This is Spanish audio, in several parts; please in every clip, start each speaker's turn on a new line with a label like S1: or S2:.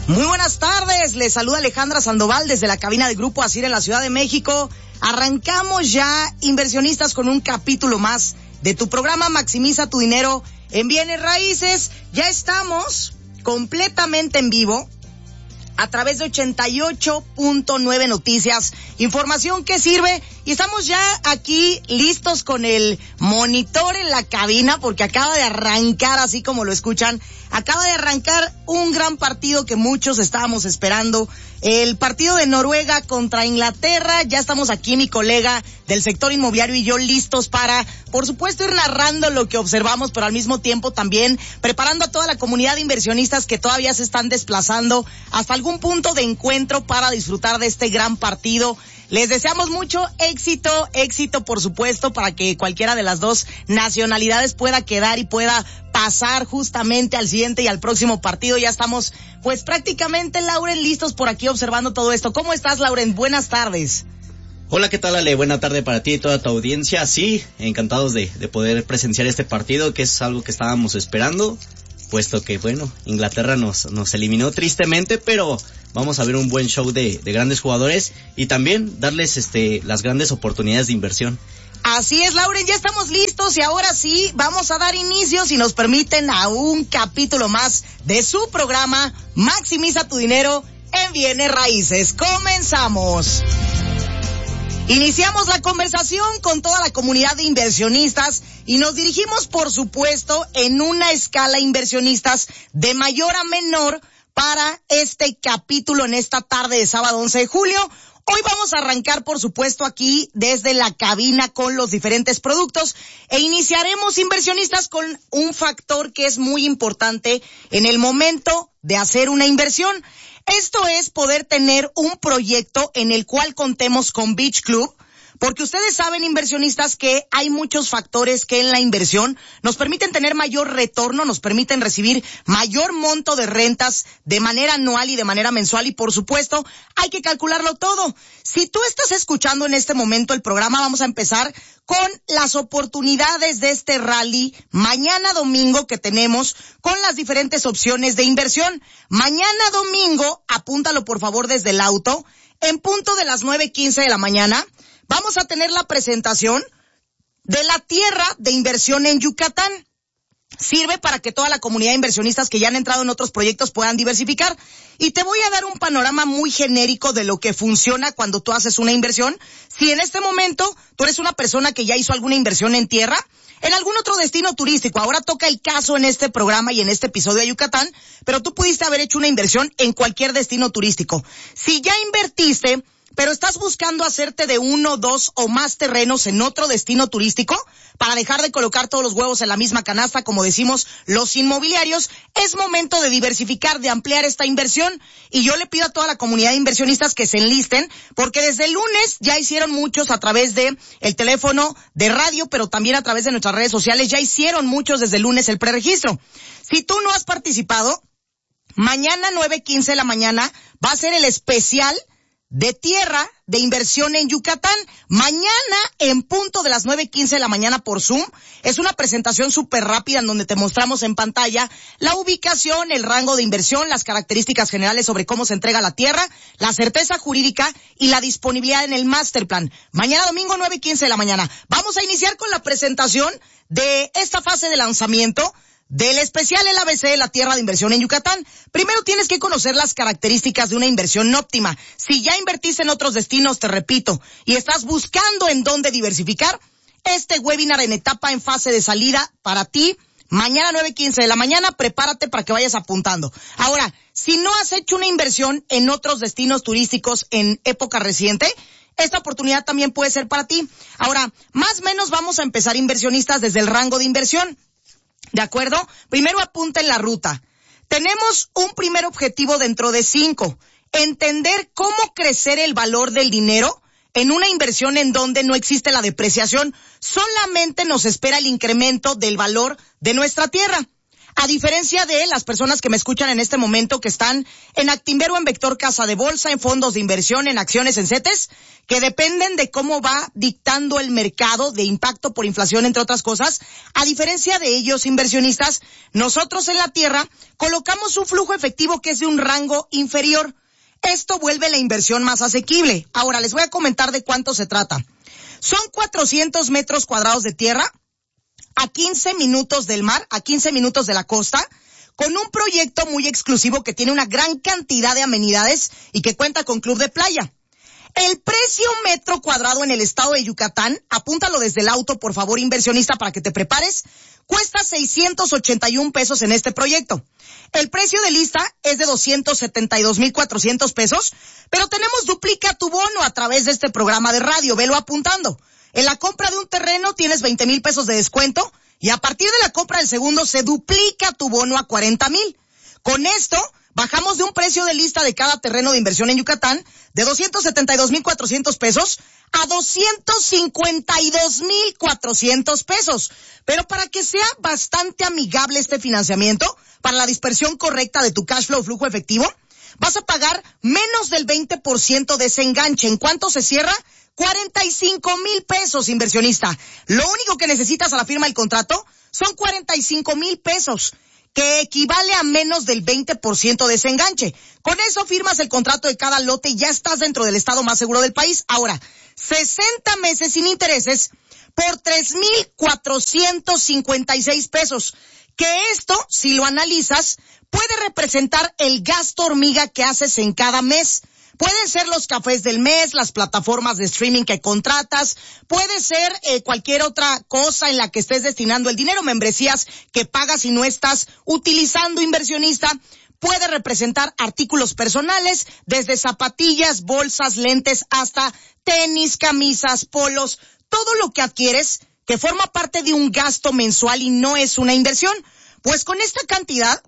S1: Muy buenas tardes, les saluda Alejandra Sandoval desde la cabina de Grupo Asir en la Ciudad de México. Arrancamos ya, inversionistas, con un capítulo más de tu programa Maximiza tu Dinero en Bienes Raíces. Ya estamos completamente en vivo a través de 88.9 Noticias, información que sirve, y estamos ya aquí listos con el monitor en la cabina porque acaba de arrancar, así como lo escuchan, acaba de arrancar un gran partido que muchos estábamos esperando, el partido de Noruega contra Inglaterra. Ya estamos aquí, mi colega del sector inmobiliario y yo, listos para, por supuesto, ir narrando lo que observamos, pero al mismo tiempo también preparando a toda la comunidad de inversionistas que todavía se están desplazando hasta algún punto de encuentro para disfrutar de este gran partido. Les deseamos mucho éxito, por supuesto, para que cualquiera de las dos nacionalidades pueda quedar y pueda pasar justamente al siguiente y al próximo partido. Ya estamos, pues prácticamente, Lauren, listos por aquí observando todo esto. ¿Cómo estás, Lauren? Buenas tardes.
S2: Hola, ¿qué tal, Ale? Buena tarde para ti y toda tu audiencia. Sí, encantados de poder presenciar este partido, que es algo que estábamos esperando, puesto que, bueno, Inglaterra nos eliminó tristemente, pero vamos a ver un buen show de grandes jugadores y también darles las grandes oportunidades de inversión.
S1: Así es, Lauren, ya estamos listos y ahora sí vamos a dar inicio, si nos permiten, a un capítulo más de su programa Maximiza tu Dinero en Bienes Raíces. Comenzamos. Iniciamos la conversación con toda la comunidad de inversionistas y nos dirigimos, por supuesto, en una escala inversionistas de mayor a menor para este capítulo en esta tarde de sábado 11 de julio. Hoy vamos a arrancar, por supuesto, aquí desde la cabina con los diferentes productos e iniciaremos, inversionistas, con un factor que es muy importante en el momento de hacer una inversión. Esto es poder tener un proyecto en el cual contemos con Beach Club, porque ustedes saben, inversionistas, que hay muchos factores que en la inversión nos permiten tener mayor retorno, nos permiten recibir mayor monto de rentas de manera anual y de manera mensual, y por supuesto hay que calcularlo todo. Si tú estás escuchando en este momento el programa, vamos a empezar con las oportunidades de este rally mañana domingo que tenemos con las diferentes opciones de inversión. Mañana domingo, apúntalo por favor desde el auto, en punto de las 9:15 de la mañana, vamos a tener la presentación de la tierra de inversión en Yucatán. Sirve para que toda la comunidad de inversionistas que ya han entrado en otros proyectos puedan diversificar. Y te voy a dar un panorama muy genérico de lo que funciona cuando tú haces una inversión. Si en este momento tú eres una persona que ya hizo alguna inversión en tierra, en algún otro destino turístico, ahora toca el caso en este programa y en este episodio de Yucatán, pero tú pudiste haber hecho una inversión en cualquier destino turístico. Si ya invertiste, pero estás buscando hacerte de 1, 2 o más terrenos en otro destino turístico para dejar de colocar todos los huevos en la misma canasta, como decimos los inmobiliarios, es momento de diversificar, de ampliar esta inversión. Y yo le pido a toda la comunidad de inversionistas que se enlisten, porque desde el lunes ya hicieron muchos a través de el teléfono de radio, pero también a través de nuestras redes sociales, ya hicieron muchos desde el lunes el preregistro. Si tú no has participado, mañana 9:15 de la mañana va a ser el especial de tierra de inversión en Yucatán. Mañana en punto de las 9:15 de la mañana por Zoom. Es una presentación súper rápida en donde te mostramos en pantalla la ubicación, el rango de inversión, las características generales sobre cómo se entrega la tierra, la certeza jurídica y la disponibilidad en el master plan. Mañana domingo 9:15 de la mañana. Vamos a iniciar con la presentación de esta fase de lanzamiento del especial El ABC de la tierra de inversión en Yucatán. Primero tienes que conocer las características de una inversión óptima. Si ya invertiste en otros destinos, te repito, y estás buscando en dónde diversificar, este webinar en etapa en fase de salida para ti, mañana 9:15 de la mañana, prepárate para que vayas apuntando. Ahora, si no has hecho una inversión en otros destinos turísticos en época reciente, esta oportunidad también puede ser para ti. Ahora, más o menos vamos a empezar, inversionistas, desde el rango de inversión. ¿De acuerdo? Primero apunten la ruta. Tenemos un primer objetivo dentro de 5. Entender cómo crecer el valor del dinero en una inversión en donde no existe la depreciación, solamente nos espera el incremento del valor de nuestra tierra. A diferencia de las personas que me escuchan en este momento que están en Actinver o en Vector Casa de Bolsa, en fondos de inversión, en acciones, en CETES, que dependen de cómo va dictando el mercado de impacto por inflación, entre otras cosas. A diferencia de ellos, inversionistas, nosotros en la Tierra colocamos un flujo efectivo que es de un rango inferior. Esto vuelve la inversión más asequible. Ahora, les voy a comentar de cuánto se trata. Son 400 metros cuadrados de tierra, a 15 minutos del mar, a 15 minutos de la costa, con un proyecto muy exclusivo que tiene una gran cantidad de amenidades y que cuenta con club de playa. El precio metro cuadrado en el estado de Yucatán, apúntalo desde el auto, por favor, inversionista, para que te prepares, cuesta 681 pesos en este proyecto. El precio de lista es de 272,400 pesos, pero tenemos duplica tu bono a través de este programa de radio, velo apuntando. En la compra de un terreno tienes 20,000 pesos de descuento y a partir de la compra del segundo se duplica tu bono a 40,000. Con esto bajamos de un precio de lista de cada terreno de inversión en Yucatán de 272,400 pesos a 252,400 pesos. Pero para que sea bastante amigable este financiamiento, para la dispersión correcta de tu cash flow, flujo efectivo, vas a pagar menos del 20% de ese enganche. ¿En cuánto se cierra? 45,000 pesos, inversionista. Lo único que necesitas a la firma del contrato son 45,000 pesos, que equivale a menos del 20% de ese enganche. Con eso firmas el contrato de cada lote y ya estás dentro del estado más seguro del país. Ahora, 60 meses sin intereses por 3,456 pesos. Que esto, si lo analizas, puede representar el gasto hormiga que haces en cada mes. Pueden ser los cafés del mes, las plataformas de streaming que contratas, puede ser cualquier otra cosa en la que estés destinando el dinero, membresías que pagas y no estás utilizando, inversionista. Puede representar artículos personales, desde zapatillas, bolsas, lentes, hasta tenis, camisas, polos, todo lo que adquieres que forma parte de un gasto mensual y no es una inversión. Pues con esta cantidad,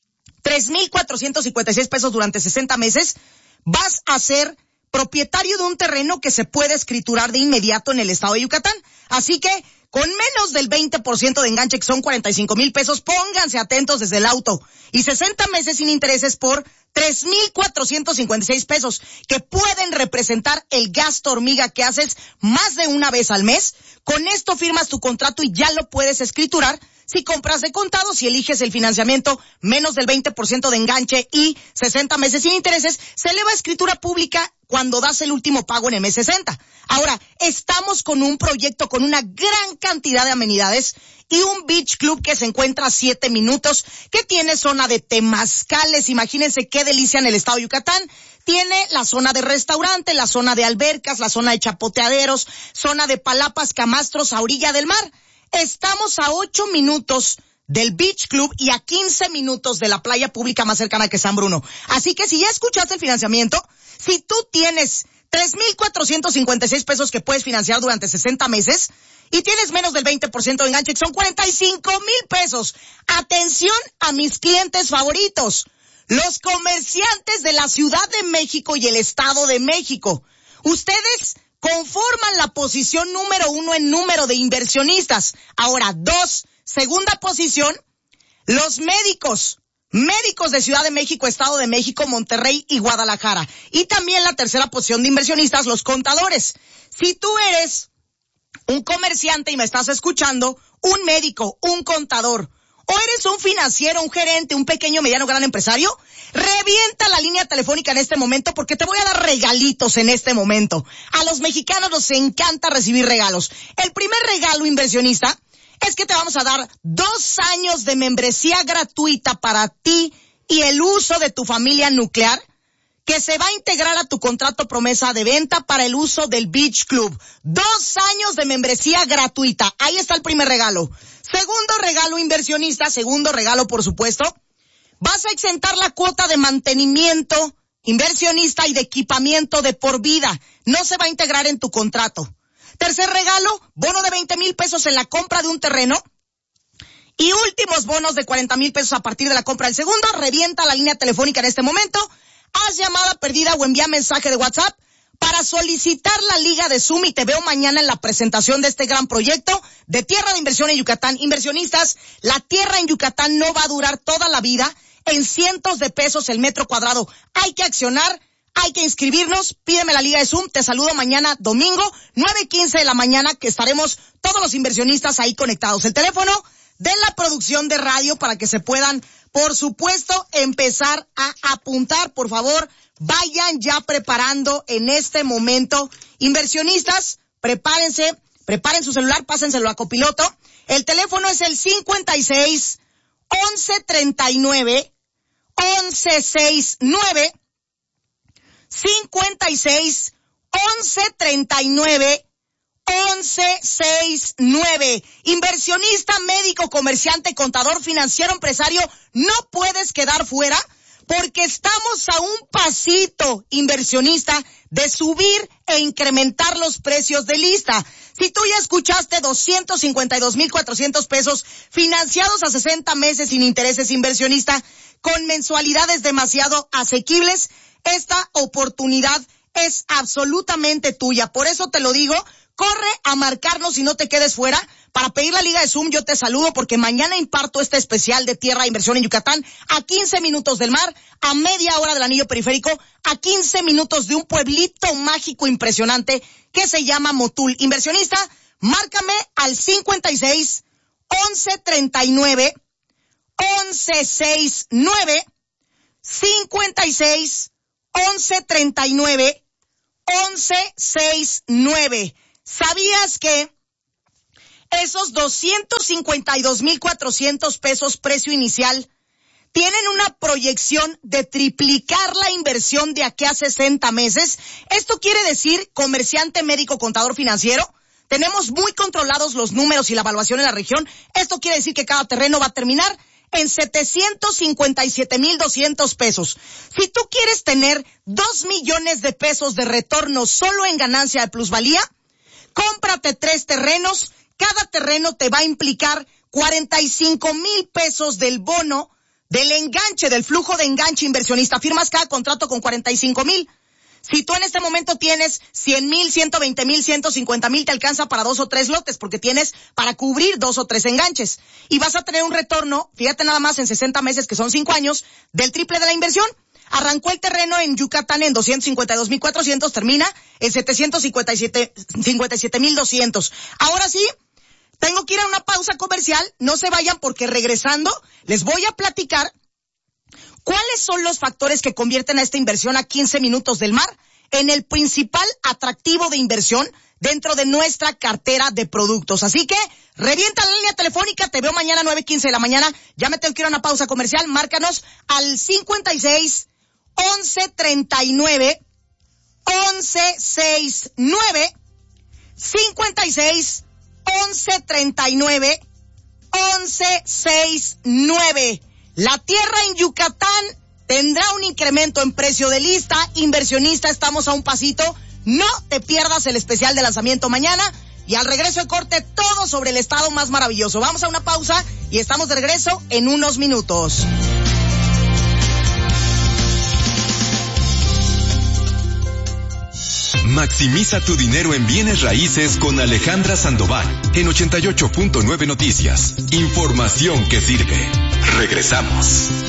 S1: 3,456 pesos durante 60 meses, vas a ser propietario de un terreno que se puede escriturar de inmediato en el estado de Yucatán. Así que, con menos del 20% de enganche, que son 45,000 pesos, pónganse atentos desde el auto. Y 60 meses sin intereses por 3,456 pesos, que pueden representar el gasto hormiga que haces más de una vez al mes. Con esto firmas tu contrato y ya lo puedes escriturar. Si compras de contado, si eliges el financiamiento menos del 20% de enganche y 60 meses sin intereses, se eleva a escritura pública cuando das el último pago en el mes 60. Ahora, estamos con un proyecto con una gran cantidad de amenidades y un beach club que se encuentra a 7 minutos, que tiene zona de temazcales. Imagínense qué delicia en el estado de Yucatán. Tiene la zona de restaurante, la zona de albercas, la zona de chapoteaderos, zona de palapas, camastros a orilla del mar. Estamos a 8 minutos del Beach Club y a 15 minutos de la playa pública más cercana que San Bruno. Así que si ya escuchaste el financiamiento, si tú tienes 3,456 pesos que puedes financiar durante 60 meses y tienes menos del 20% de enganche, que son 45,000 pesos. Atención a mis clientes favoritos, los comerciantes de la Ciudad de México y el Estado de México. Ustedes conforman la posición número 1 en número de inversionistas. Ahora, 2, segunda posición, los médicos de Ciudad de México, Estado de México, Monterrey y Guadalajara. Y también la tercera posición de inversionistas, los contadores. Si tú eres un comerciante y me estás escuchando, un médico, un contador, o eres un financiero, un gerente, un pequeño, mediano, gran empresario, revienta la línea telefónica en este momento porque te voy a dar regalitos en este momento. A los mexicanos nos encanta recibir regalos. El primer regalo, inversionista, es que te vamos a dar 2 años de membresía gratuita para ti y el uso de tu familia nuclear, que se va a integrar a tu contrato promesa de venta para el uso del Beach Club. 2 años de membresía gratuita. Ahí está el primer regalo. Segundo regalo, inversionista, segundo regalo, por supuesto, vas a exentar la cuota de mantenimiento, inversionista, y de equipamiento de por vida. No se va a integrar en tu contrato. Tercer regalo, bono de 20,000 pesos en la compra de un terreno. Y últimos bonos de 40,000 pesos a partir de la compra del segundo. Revienta la línea telefónica en este momento. Haz llamada perdida o envía mensaje de WhatsApp para solicitar la liga de Zoom y te veo mañana en la presentación de este gran proyecto de tierra de inversión en Yucatán. Inversionistas, la tierra en Yucatán no va a durar toda la vida en cientos de pesos el metro cuadrado. Hay que accionar, hay que inscribirnos, pídeme la liga de Zoom, te saludo mañana domingo, 9:15 de la mañana, que estaremos todos los inversionistas ahí conectados. El teléfono de la producción de radio para que se puedan, por supuesto, empezar a apuntar. Por favor, vayan ya preparando en este momento. Inversionistas, preparen su celular, pásenselo a copiloto. El teléfono es el 56 11 39 11 69, 56 11 39 11 69. Inversionista, médico, comerciante, contador, financiero, empresario, no puedes quedar fuera porque estamos a un pasito, inversionista, de subir e incrementar los precios de lista. Si tú ya escuchaste 252,400 pesos financiados a 60 meses sin intereses, inversionista, con mensualidades demasiado asequibles, esta oportunidad es absolutamente tuya. Por eso te lo digo, corre a marcarnos y no te quedes fuera. Para pedir la liga de Zoom, yo te saludo porque mañana imparto este especial de tierra de inversión en Yucatán a 15 minutos del mar, a media hora del anillo periférico, a 15 minutos de un pueblito mágico impresionante que se llama Motul. Inversionista, márcame al 56 11 39 11 69, 56 11 39 11 69. ¿Sabías que esos 252,400 pesos precio inicial tienen una proyección de triplicar la inversión de aquí a 60 meses? Esto quiere decir, comerciante, médico, contador, financiero, tenemos muy controlados los números y la evaluación en la región. Esto quiere decir que cada terreno va a terminar en 757,200 pesos. Si tú quieres tener 2 millones de pesos de retorno solo en ganancia de plusvalía, cómprate 3 terrenos. Cada terreno te va a implicar 45,000 pesos del bono, del enganche, del flujo de enganche, inversionista. Firmas cada contrato con 45,000. Si tú en este momento tienes 100,000, 120,000, 150,000, te alcanza para 2 o 3 lotes, porque tienes para cubrir 2 o 3 enganches. Y vas a tener un retorno, fíjate nada más, en 60 meses, que son 5 años, del triple de la inversión. Arrancó el terreno en Yucatán en 252,400, termina en 757,200. Ahora sí, tengo que ir a una pausa comercial, no se vayan porque regresando les voy a platicar cuáles son los factores que convierten a esta inversión a 15 minutos del mar en el principal atractivo de inversión dentro de nuestra cartera de productos. Así que revienta la línea telefónica, te veo mañana 9:15 de la mañana, ya me tengo que ir a una pausa comercial, márcanos al 56 11 39 11 69, 56 11 39 11 69. La tierra en Yucatán tendrá un incremento en precio de lista. Inversionista, estamos a un pasito. No te pierdas el especial de lanzamiento mañana. Y al regreso de corte, todo sobre el estado más maravilloso. Vamos a una pausa y estamos de regreso en unos minutos.
S3: Maximiza tu dinero en bienes raíces con Alejandra Sandoval en 88.9 Noticias. Información que sirve. Regresamos.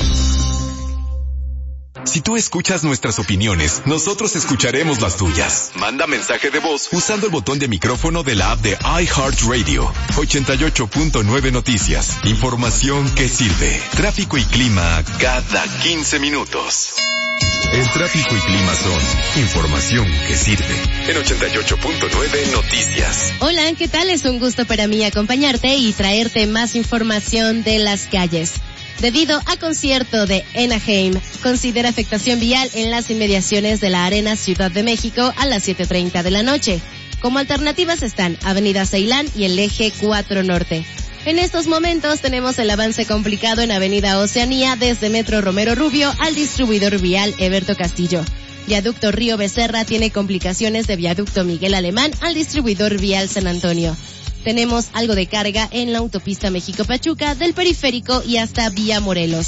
S3: Si tú escuchas nuestras opiniones, nosotros escucharemos las tuyas. Manda mensaje de voz usando el botón de micrófono de la app de iHeartRadio. 88.9 Noticias. Información que sirve. Tráfico y clima cada 15 minutos. El tráfico y clima son información que sirve. En 88.9 Noticias.
S4: Hola, ¿qué tal? Es un gusto para mí acompañarte y traerte más información de las calles. Debido a concierto de Anaheim, considera afectación vial en las inmediaciones de la Arena Ciudad de México a las 7:30 de la noche. Como alternativas están Avenida Ceilán y el Eje 4 Norte. En estos momentos tenemos el avance complicado en Avenida Oceanía desde Metro Romero Rubio al distribuidor vial Eberto Castillo. Viaducto Río Becerra tiene complicaciones de Viaducto Miguel Alemán al distribuidor vial San Antonio. Tenemos algo de carga en la autopista México-Pachuca del Periférico y hasta Vía Morelos.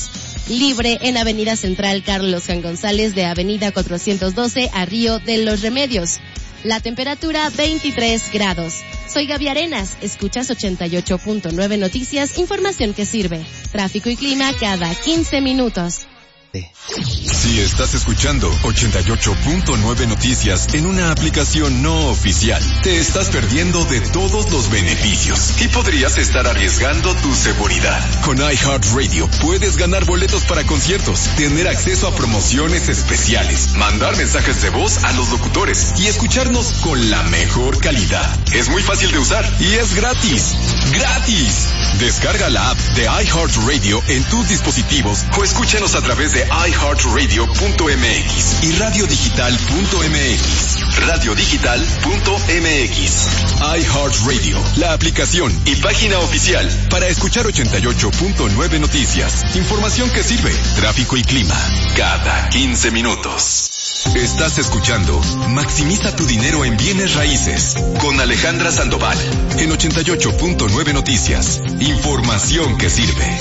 S4: libre en Avenida Central Carlos Juan González de Avenida 412 a Río de los Remedios. La temperatura 23 grados. Soy Gaby Arenas, escuchas 88.9 Noticias, información que sirve. Tráfico y clima cada 15 minutos.
S3: Si estás escuchando 88.9 Noticias en una aplicación no oficial, te estás perdiendo de todos los beneficios y podrías estar arriesgando tu seguridad. Con iHeartRadio puedes ganar boletos para conciertos, tener acceso a promociones especiales, mandar mensajes de voz a los locutores y escucharnos con la mejor calidad. Es muy fácil de usar y es gratis. ¡Gratis! Descarga la app de iHeartRadio en tus dispositivos o escúchanos a través de iHeartRadio.mx y radiodigital.mx. Radiodigital.mx. iHeartRadio, la aplicación y página oficial para escuchar 88.9 Noticias. Información que sirve. Tráfico y clima cada 15 minutos. Estás escuchando Maximiza tu dinero en bienes raíces con Alejandra Sandoval en 88.9 Noticias. Información que sirve.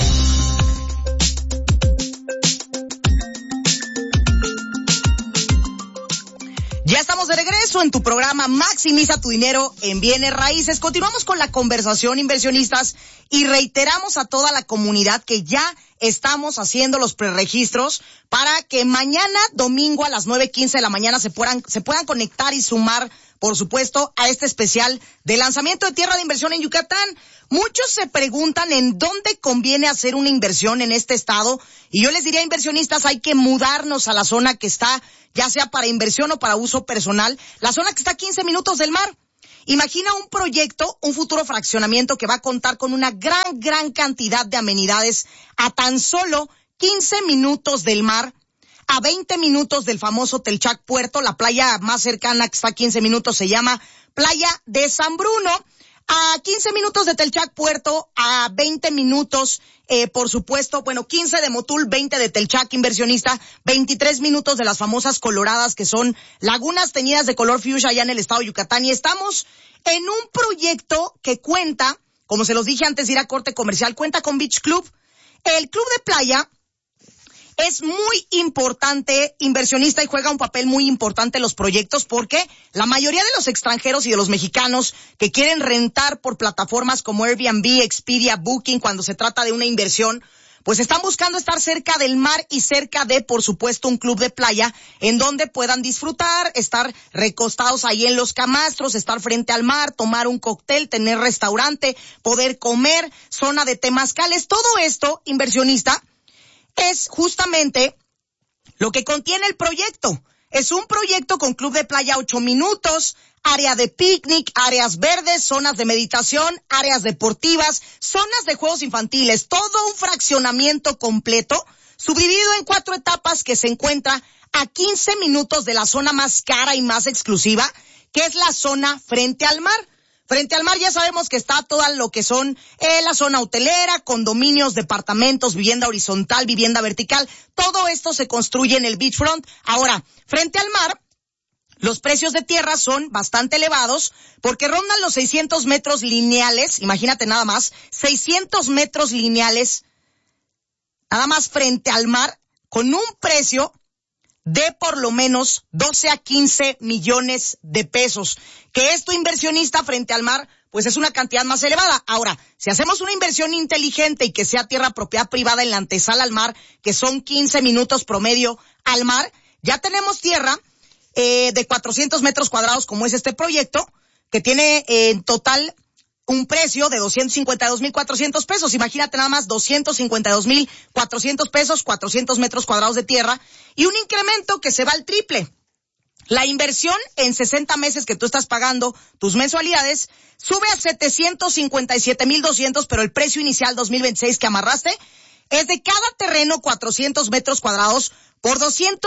S1: Ya estamos de regreso en tu programa Maximiza tu dinero en bienes raíces. Continuamos con la conversación, inversionistas, y reiteramos a toda la comunidad que ya estamos haciendo los preregistros para que mañana, domingo, a las 9:15 de la mañana se puedan conectar y sumar, por supuesto, a este especial de lanzamiento de tierra de inversión en Yucatán. Muchos se preguntan en dónde conviene hacer una inversión en este estado, y yo les diría, inversionistas, hay que mudarnos a la zona que está, ya sea para inversión o para uso personal, la zona que está a 15 minutos del mar. Imagina un proyecto, un futuro fraccionamiento que va a contar con una gran cantidad de amenidades a tan solo 15 minutos del mar, a 20 minutos del famoso Telchac Puerto. La playa más cercana que está a 15 minutos se llama Playa de San Bruno. A 15 minutos de Telchac Puerto, a 20 minutos, por supuesto, 15 de Motul, 20 de Telchac, inversionista, 23 minutos de las famosas coloradas, que son lagunas teñidas de color fuchsia allá en el estado de Yucatán. Y estamos en un proyecto que cuenta, como se los dije antes de ir a corte comercial, cuenta con Beach Club. El club de playa es muy importante, inversionista, y juega un papel muy importante en los proyectos, porque la mayoría de los extranjeros y de los mexicanos que quieren rentar por plataformas como Airbnb, Expedia, Booking, cuando se trata de una inversión, pues están buscando estar cerca del mar y cerca de, por supuesto, un club de playa en donde puedan disfrutar, estar recostados ahí en los camastros, estar frente al mar, tomar un cóctel, tener restaurante, poder comer, zona de temazcales. Todo esto, inversionista, es justamente lo que contiene el proyecto. Es un proyecto con club de playa 8 minutos, área de picnic, áreas verdes, zonas de meditación, áreas deportivas, zonas de juegos infantiles, todo un fraccionamiento completo, subdividido en 4 etapas, que se encuentra a 15 minutos de la zona más cara y más exclusiva, que es la zona frente al mar. Frente al mar ya sabemos que está toda lo que son la zona hotelera, condominios, departamentos, vivienda horizontal, vivienda vertical. Todo esto se construye en el beachfront. Ahora, frente al mar, los precios de tierra son bastante elevados porque rondan los 600 metros lineales. Imagínate nada más, 600 metros lineales, nada más frente al mar, con un precio de por lo menos 12 a 15 millones de pesos. Que esto, inversionista, frente al mar, pues es una cantidad más elevada. Ahora, si hacemos una inversión inteligente y que sea tierra propiedad privada en la antesala al mar, que son 15 minutos promedio al mar, ya tenemos tierra de 400 metros cuadrados, como es este proyecto, que tiene en total un precio de 252,400 pesos. Imagínate nada más, 252,400 pesos, 400 metros cuadrados de tierra, y un incremento que se va al triple. La inversión en 60 meses que tú estás pagando tus mensualidades sube a 757,200, pero el precio inicial 2026 que amarraste es de cada terreno 400 metros cuadrados por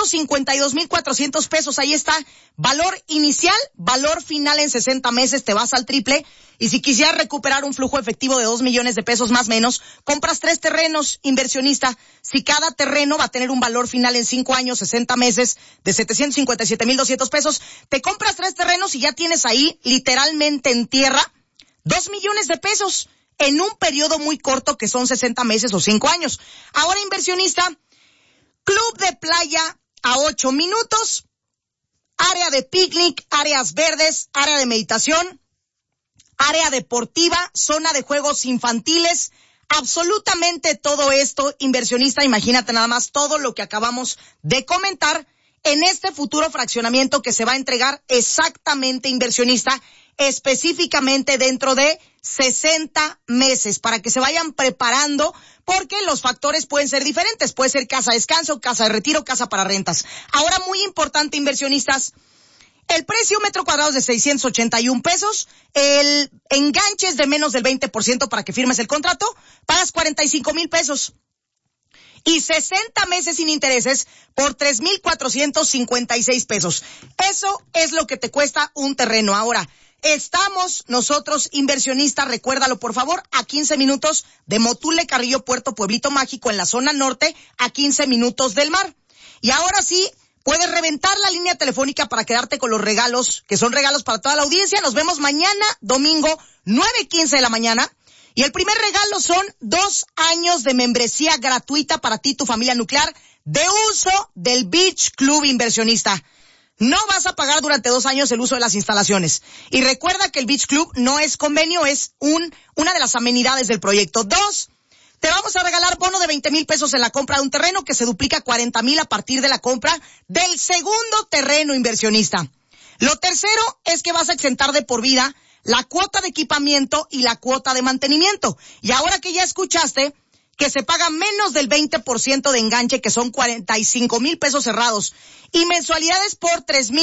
S1: 252,400 pesos. Ahí está, valor inicial, valor final en 60 meses, te vas al triple. Y si quisieras recuperar un flujo efectivo de 2 millones de pesos más o menos, compras 3 terrenos, inversionista. Si cada terreno va a tener un valor final en 5 años, 60 meses, de 757,200 pesos, te compras 3 terrenos y ya tienes ahí, literalmente en tierra, 2 millones de pesos en un periodo muy corto que son 60 meses o 5 años. Ahora, inversionista, playa a 8 minutos, área de picnic, áreas verdes, área de meditación, área deportiva, zona de juegos infantiles, absolutamente todo esto, inversionista, imagínate nada más todo lo que acabamos de comentar en este futuro fraccionamiento que se va a entregar exactamente, inversionista, específicamente dentro de 60 meses, para que se vayan preparando, porque los factores pueden ser diferentes, puede ser casa de descanso, casa de retiro, casa para rentas. Ahora, muy importante, inversionistas, el precio metro cuadrado es de 681 pesos, el enganche es de menos del 20% para que firmes el contrato, pagas 45,000 pesos. Y 60 meses sin intereses por 3,456 pesos. Eso es lo que te cuesta un terreno. Ahora, estamos nosotros, inversionistas, recuérdalo por favor, a 15 minutos de Motul, Carrillo, Puerto Pueblito Mágico, en la zona norte, a 15 minutos del mar. Y ahora sí, puedes reventar la línea telefónica para quedarte con los regalos, que son regalos para toda la audiencia. Nos vemos mañana, domingo, 9:15 de la mañana. Y el primer regalo son 2 años de membresía gratuita para ti y tu familia nuclear de uso del Beach Club, inversionista. No vas a pagar durante 2 años el uso de las instalaciones. Y recuerda que el Beach Club no es convenio, es una de las amenidades del proyecto. 2, te vamos a regalar bono de 20,000 pesos en la compra de un terreno que se duplica a 40,000 a partir de la compra del segundo terreno, inversionista. Lo tercero es que vas a exentar de por vida la cuota de equipamiento y la cuota de mantenimiento. Y ahora que ya escuchaste que se paga menos del 20% de enganche, que son 45,000 pesos cerrados, y mensualidades por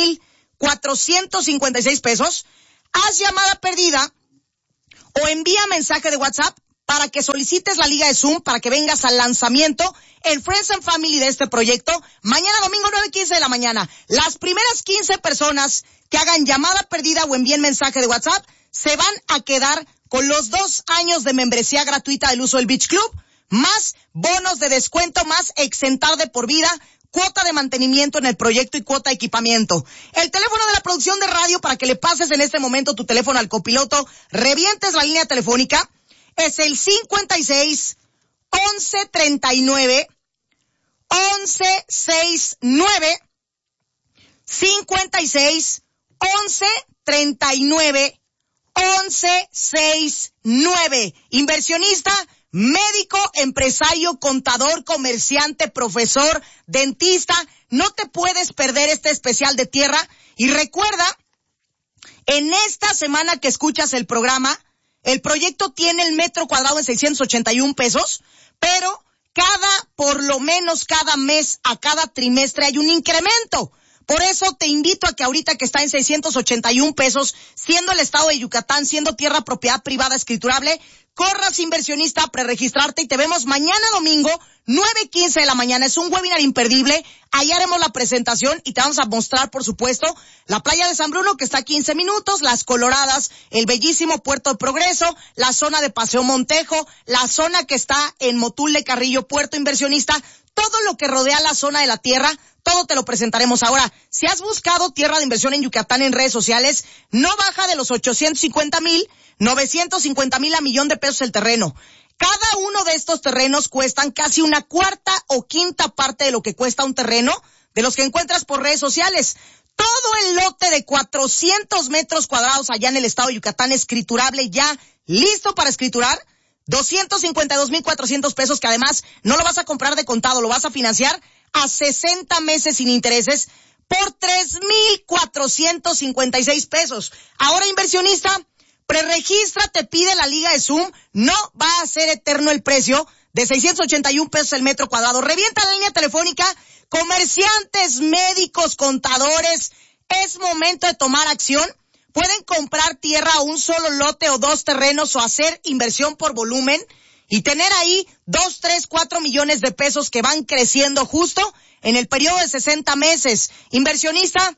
S1: 3,456 pesos, haz llamada perdida o envía mensaje de WhatsApp para que solicites la liga de Zoom para que vengas al lanzamiento en Friends and Family de este proyecto, mañana domingo 9:15 de la mañana. Las primeras 15 personas que hagan llamada perdida o envíen mensaje de WhatsApp se van a quedar con los 2 años de membresía gratuita del uso del Beach Club, más bonos de descuento, más exentar de por vida, cuota de mantenimiento en el proyecto y cuota de equipamiento. El teléfono de la producción de radio para que le pases en este momento tu teléfono al copiloto, revientes la línea telefónica, es el 56 11 39 11 69 56 11 39 11 69. Inversionista, médico, empresario, contador, comerciante, profesor, dentista, no te puedes perder este especial de tierra. Y recuerda, en esta semana que escuchas el programa, el proyecto tiene el metro cuadrado en 681 pesos, pero por lo menos cada mes, a cada trimestre hay un incremento. Por eso te invito a que ahorita que está en 681 pesos, siendo el estado de Yucatán, siendo tierra propiedad privada escriturable, corras, inversionista, a preregistrarte y te vemos mañana domingo, 9:15 de la mañana. Es un webinar imperdible. Ahí haremos la presentación y te vamos a mostrar, por supuesto, la playa de San Bruno, que está a 15 minutos, las Coloradas, el bellísimo Puerto de Progreso, la zona de Paseo Montejo, la zona que está en Motul de Carrillo, Puerto, inversionista, todo lo que rodea la zona de la tierra, todo te lo presentaremos. Ahora, si has buscado tierra de inversión en Yucatán en redes sociales, no baja de los 850,000, 950,000 a $1,000,000 el terreno. Cada uno de estos terrenos cuestan casi una cuarta o quinta parte de lo que cuesta un terreno de los que encuentras por redes sociales. Todo el lote de 400 metros cuadrados allá en el estado de Yucatán, escriturable ya, listo para escriturar, 252,400 pesos, que además no lo vas a comprar de contado, lo vas a financiar a 60 meses sin intereses por 3,456 pesos. Ahora, inversionista, preregistra, te pide la liga de Zoom, no va a ser eterno el precio de 681 pesos el metro cuadrado. Revienta la línea telefónica, comerciantes, médicos, contadores, es momento de tomar acción. Pueden comprar tierra a un solo lote o 2 terrenos o hacer inversión por volumen y tener ahí 2, 3, 4 millones de pesos que van creciendo justo en el periodo de 60 meses. Inversionista,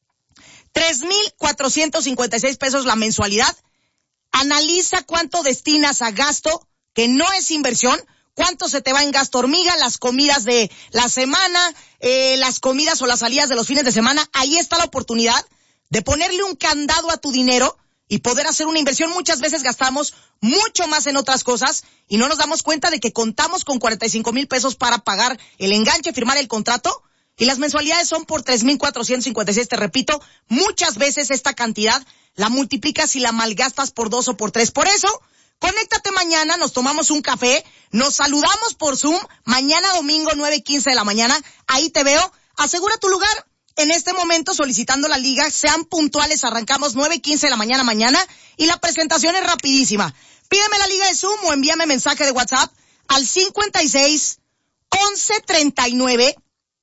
S1: 3,456 pesos la mensualidad. Analiza cuánto destinas a gasto que no es inversión, cuánto se te va en gasto hormiga, las comidas de la semana, las comidas o las salidas de los fines de semana. Ahí está la oportunidad de ponerle un candado a tu dinero y poder hacer una inversión. Muchas veces gastamos mucho más en otras cosas y no nos damos cuenta de que contamos con 45,000 pesos para pagar el enganche, firmar el contrato y las mensualidades son por 3,456. Te repito, muchas veces esta cantidad la multiplicas y la malgastas por 2 o por 3. Por eso, conéctate mañana, nos tomamos un café, nos saludamos por Zoom, mañana domingo 9:15 de la mañana, ahí te veo, asegura tu lugar. En este momento solicitando la liga, sean puntuales, arrancamos 9:15 de la mañana y la presentación es rapidísima. Pídeme la liga de Zoom o envíame mensaje de WhatsApp al 56 11 39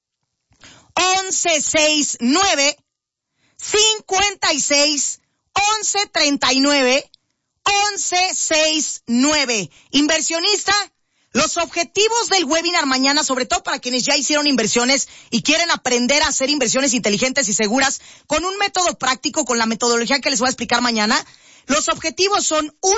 S1: 11 69 56 11 39 11 69. Inversionista, los objetivos del webinar mañana, sobre todo para quienes ya hicieron inversiones y quieren aprender a hacer inversiones inteligentes y seguras con un método práctico, con la metodología que les voy a explicar mañana. Los objetivos son, 1,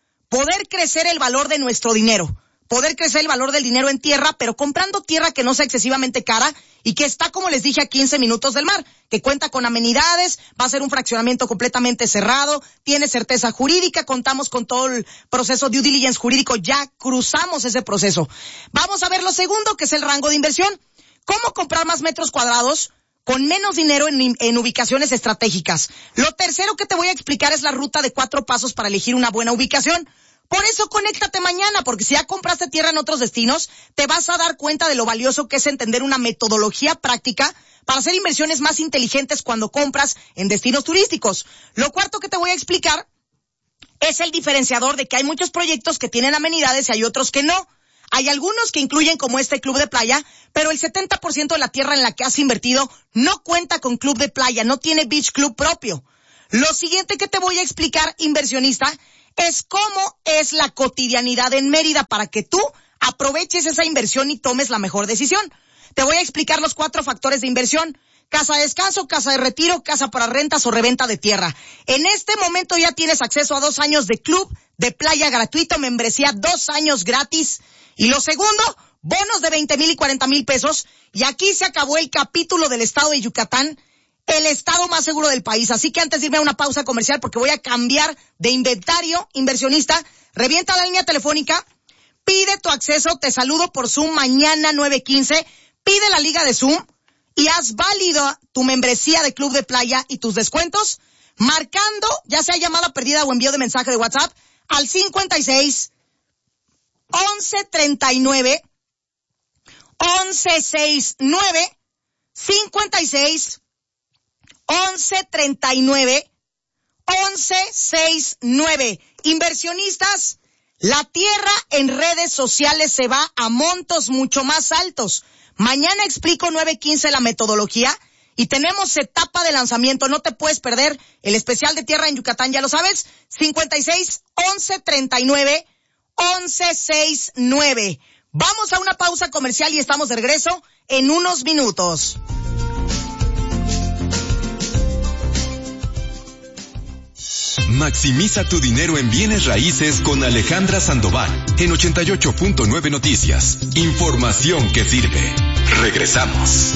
S1: poder crecer el valor de nuestro dinero. Poder crecer el valor del dinero en tierra, pero comprando tierra que no sea excesivamente cara y que está, como les dije, a 15 minutos del mar, que cuenta con amenidades, va a ser un fraccionamiento completamente cerrado, tiene certeza jurídica, contamos con todo el proceso due diligence jurídico, ya cruzamos ese proceso. Vamos a ver lo segundo, que es el rango de inversión. ¿Cómo comprar más metros cuadrados con menos dinero en ubicaciones estratégicas? Lo tercero que te voy a explicar es la ruta de 4 pasos para elegir una buena ubicación. Por eso conéctate mañana, porque si ya compraste tierra en otros destinos, te vas a dar cuenta de lo valioso que es entender una metodología práctica para hacer inversiones más inteligentes cuando compras en destinos turísticos. Lo cuarto que te voy a explicar es el diferenciador de que hay muchos proyectos que tienen amenidades y hay otros que no. Hay algunos que incluyen como este club de playa, pero el 70% de la tierra en la que has invertido no cuenta con club de playa, no tiene beach club propio. Lo siguiente que te voy a explicar, inversionista, es cómo es la cotidianidad en Mérida para que tú aproveches esa inversión y tomes la mejor decisión. Te voy a explicar los 4 factores de inversión: casa de descanso, casa de retiro, casa para rentas o reventa de tierra. En este momento ya tienes acceso a 2 años de club de playa gratuito, membresía 2 años gratis. Y lo segundo, bonos de 20,000 y 40,000 pesos. Y aquí se acabó el capítulo del estado de Yucatán, el estado más seguro del país. Así que antes de irme a una pausa comercial, porque voy a cambiar de inventario, inversionista, revienta la línea telefónica, pide tu acceso, te saludo por Zoom mañana 9:15, pide la liga de Zoom y haz válido tu membresía de club de playa y tus descuentos, marcando, ya sea llamada perdida o envío de mensaje de WhatsApp, al 56 11 39 11 69 56 11 39 11 69. Inversionistas, la tierra en redes sociales se va a montos mucho más altos. Mañana explico 9:15 la metodología y tenemos etapa de lanzamiento. No te puedes perder el especial de tierra en Yucatán, ya lo sabes. 56 11 39 11 69. Vamos a una pausa comercial y estamos de regreso en unos minutos.
S3: Maximiza tu dinero en bienes raíces con Alejandra Sandoval en 88.9 Noticias. Información que sirve. Regresamos.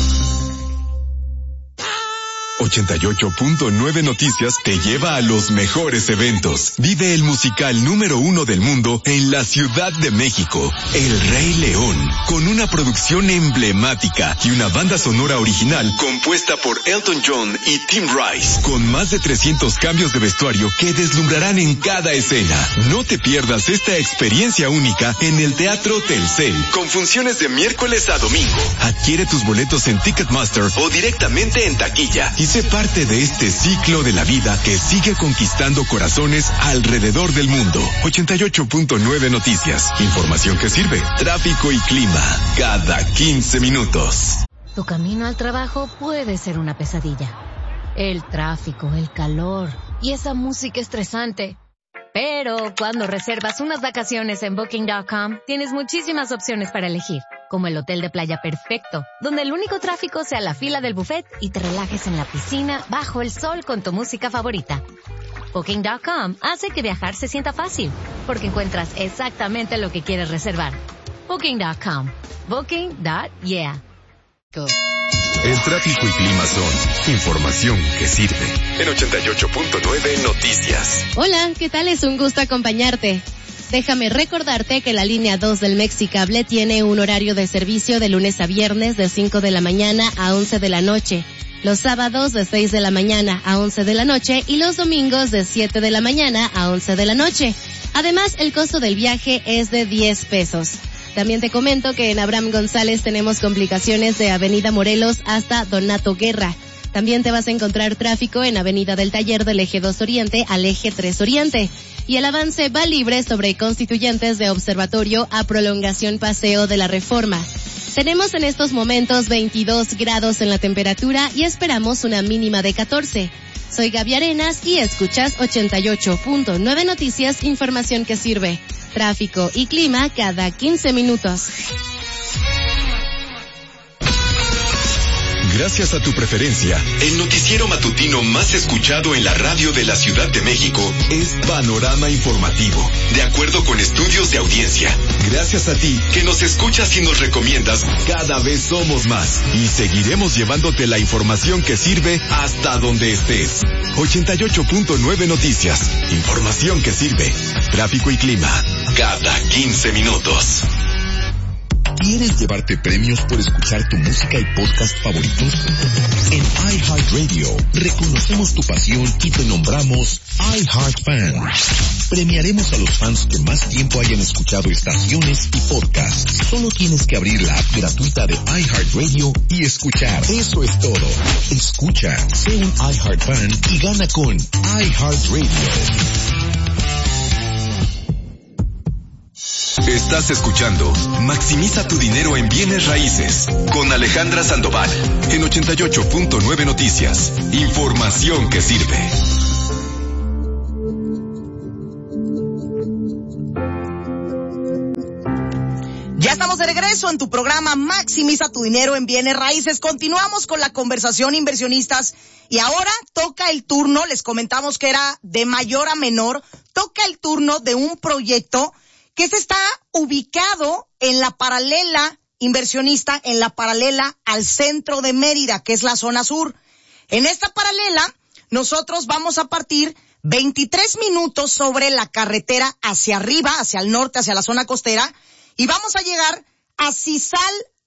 S3: 88.9 Noticias te lleva a los mejores eventos. Vive el musical número 1 del mundo en la Ciudad de México, El Rey León, con una producción emblemática y una banda sonora original compuesta por Elton John y Tim Rice, con más de 300 cambios de vestuario que deslumbrarán en cada escena. No te pierdas esta experiencia única en el Teatro Telcel, con funciones de miércoles a domingo. Adquiere tus boletos en Ticketmaster o directamente en taquilla y sé parte de este ciclo de la vida que sigue conquistando corazones alrededor del mundo. 88.9 Noticias. Información que sirve. Tráfico y clima cada 15 minutos.
S5: Tu camino al trabajo puede ser una pesadilla. El tráfico, el calor y esa música estresante. Pero cuando reservas unas vacaciones en Booking.com, tienes muchísimas opciones para elegir, como el hotel de playa perfecto, donde el único tráfico sea la fila del buffet y te relajes en la piscina bajo el sol con tu música favorita. Booking.com hace que viajar se sienta fácil, porque encuentras exactamente lo que quieres reservar. Booking.com. Booking.yeah. Go.
S3: El tráfico y clima son información que sirve. En 88.9 Noticias.
S4: Hola, ¿qué tal? Es un gusto acompañarte. Déjame recordarte que la línea 2 del Mexicable tiene un horario de servicio de lunes a viernes de 5 de la mañana a 11 de la noche, los sábados de 6 de la mañana a 11 de la noche y los domingos de 7 de la mañana a 11 de la noche. Además, el costo del viaje es de 10 pesos. También te comento que en Abraham González tenemos complicaciones de Avenida Morelos hasta Donato Guerra. También te vas a encontrar tráfico en Avenida del Taller del Eje 2 Oriente al Eje 3 Oriente. Y el avance va libre sobre Constituyentes de Observatorio a Prolongación Paseo de la Reforma. Tenemos en estos momentos 22 grados en la temperatura y esperamos una mínima de 14. Soy Gaby Arenas y escuchas 88.9 Noticias, información que sirve. Tráfico y clima cada 15 minutos.
S3: Gracias a tu preferencia, el noticiero matutino más escuchado en la radio de la Ciudad de México es Panorama Informativo, de acuerdo con estudios de audiencia. Gracias a ti, que nos escuchas y nos recomiendas, cada vez somos más y seguiremos llevándote la información que sirve hasta donde estés. 88.9 Noticias, información que sirve. Tráfico y clima, cada 15 minutos.
S6: ¿Quieres llevarte premios por escuchar tu música y podcast favoritos? En iHeartRadio reconocemos tu pasión y te nombramos iHeartFan. Premiaremos a los fans que más tiempo hayan escuchado estaciones y podcasts. Solo tienes que abrir la app gratuita de iHeartRadio y escuchar. Eso es todo. Escucha, sé un iHeartFan y gana con iHeartRadio.
S3: Estás escuchando Maximiza tu dinero en bienes raíces con Alejandra Sandoval en 88.9 Noticias. Información que sirve.
S1: Ya estamos de regreso en tu programa Maximiza tu dinero en bienes raíces. Continuamos con la conversación, inversionistas, y ahora toca el turno, les comentamos que era de mayor a menor, toca el turno de un proyecto que está ubicado en la paralela, inversionista, en la paralela al centro de Mérida, que es la zona sur. En esta paralela, nosotros vamos a partir 23 minutos sobre la carretera hacia arriba, hacia el norte, hacia la zona costera, y vamos a llegar a Cisal